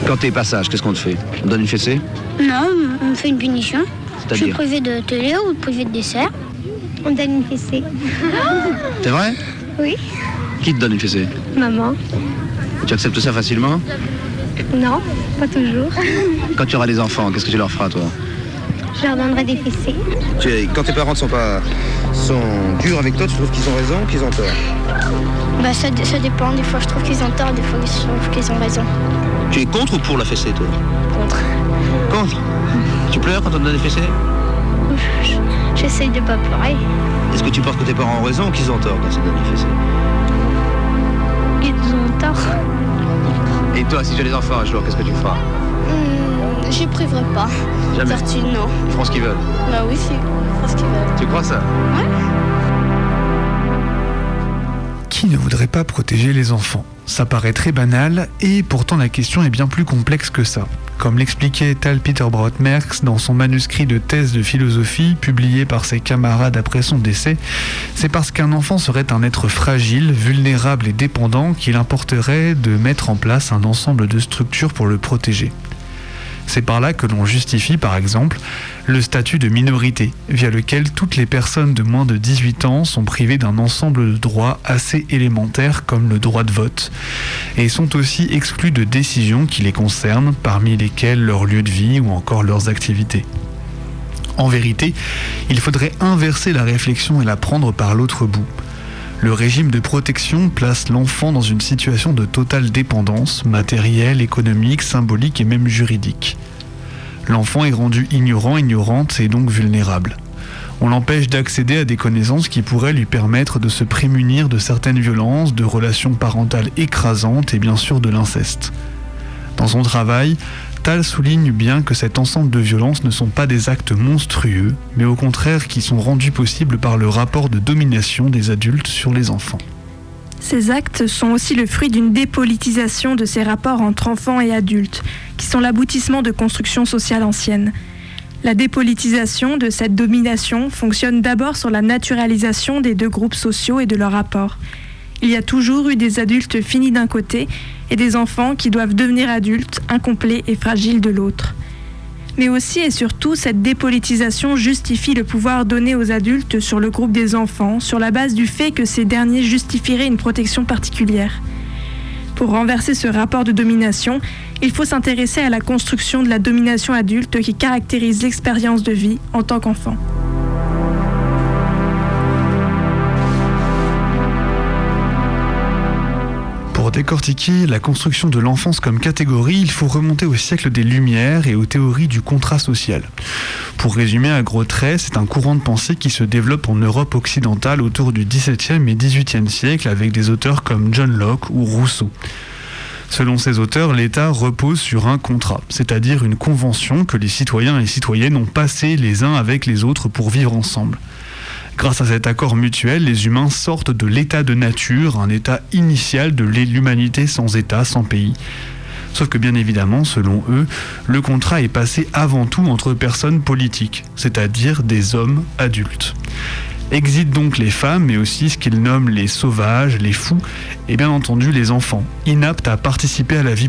Quand t'es passage, qu'est-ce qu'on te fait? On te donne une fessée? Non, on me fait une punition. Je suis C'est-à-dire? privé de télé ou privé de dessert. On me donne une fessée. C'est vrai? Oui. Qui te donne une fessée? Maman? Tu acceptes ça facilement? Non, pas toujours. Quand tu auras des enfants, qu'est-ce que tu leur feras, toi? Je leur donnerai des fessées. Quand tes parents sont durs avec toi, tu trouves qu'ils ont raison ou qu'ils ont tort? Bah ça dépend. Des fois je trouve qu'ils ont tort, des fois je trouve qu'ils ont raison. Tu es contre ou pour la fessée, toi? Contre. Contre? Tu pleures quand on te donne des fessées? J'essaye de pas pleurer. Est-ce que tu penses que tes parents ont raison ou qu'ils ont tort quand ils te donnent des fessées? Ils ont tort. Et toi, si tu as des enfants un jour, qu'est-ce que tu feras? J'y priverai pas. Jamais. Certitude, non. Ils feront ce qu'ils veulent. Bah oui, si. Ils feront ce qu'ils veulent. Tu crois ça? Qui ne voudrait pas protéger les enfants? Ça paraît très banal, et pourtant la question est bien plus complexe que ça. Comme l'expliquait Tal Peter Brot-Merks dans son manuscrit de thèse de philosophie, publié par ses camarades après son décès, c'est parce qu'un enfant serait un être fragile, vulnérable et dépendant qu'il importerait de mettre en place un ensemble de structures pour le protéger. C'est par là que l'on justifie, par exemple, le statut de minorité, via lequel toutes les personnes de moins de 18 ans sont privées d'un ensemble de droits assez élémentaires comme le droit de vote, et sont aussi exclues de décisions qui les concernent, parmi lesquelles leur lieu de vie ou encore leurs activités. En vérité, il faudrait inverser la réflexion et la prendre par l'autre bout. Le régime de protection place l'enfant dans une situation de totale dépendance, matérielle, économique, symbolique et même juridique. L'enfant est rendu ignorant, ignorante et donc vulnérable. On l'empêche d'accéder à des connaissances qui pourraient lui permettre de se prémunir de certaines violences, de relations parentales écrasantes et bien sûr de l'inceste. Dans son travail, Tal souligne bien que cet ensemble de violences ne sont pas des actes monstrueux, mais au contraire qui sont rendus possibles par le rapport de domination des adultes sur les enfants. Ces actes sont aussi le fruit d'une dépolitisation de ces rapports entre enfants et adultes, qui sont l'aboutissement de constructions sociales anciennes. La dépolitisation de cette domination fonctionne d'abord sur la naturalisation des deux groupes sociaux et de leurs rapports. Il y a toujours eu des adultes finis d'un côté et des enfants qui doivent devenir adultes, incomplets et fragiles de l'autre. Mais aussi et surtout, cette dépolitisation justifie le pouvoir donné aux adultes sur le groupe des enfants, sur la base du fait que ces derniers justifieraient une protection particulière. Pour renverser ce rapport de domination, il faut s'intéresser à la construction de la domination adulte qui caractérise l'expérience de vie en tant qu'enfant. Pour décortiquer la construction de l'enfance comme catégorie, il faut remonter au siècle des Lumières et aux théories du contrat social. Pour résumer à gros traits, c'est un courant de pensée qui se développe en Europe occidentale autour du XVIIe et XVIIIe siècle avec des auteurs comme John Locke ou Rousseau. Selon ces auteurs, l'État repose sur un contrat, c'est-à-dire une convention que les citoyens et citoyennes ont passée les uns avec les autres pour vivre ensemble. Grâce à cet accord mutuel, les humains sortent de l'état de nature, un état initial de l'humanité sans État, sans pays. Sauf que bien évidemment, selon eux, le contrat est passé avant tout entre personnes politiques, c'est-à-dire des hommes adultes. Exitent donc les femmes, mais aussi ce qu'ils nomment les sauvages, les fous, et bien entendu les enfants, inaptes à participer à la vie